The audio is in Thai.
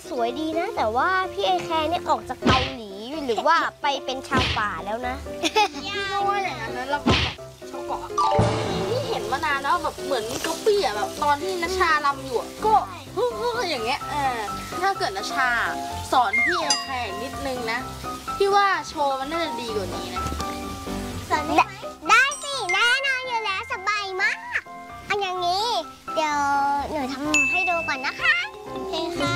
ำสวยดีนะแต่ว่าพี่ไอแคร์เนี่ยออกจากเกาหลีหรือว่าไปเป็นชาวป่าแล้วนะพี่ว่าอย่างนั้นนะเราก็แบบชาวเกาะที่เห็นมานานแล้วแบบเหมือนก๊อปปี้อ่ะแบบตอนที่นัชชาลำอยู่ก็ฮึ่อย่างเงี้ยถ้าเกิดนัชชาสอนพี่ไอแคร์นิดนึงนะพี่ว่าโชว์มันน่าจะดีกว่านี้นะ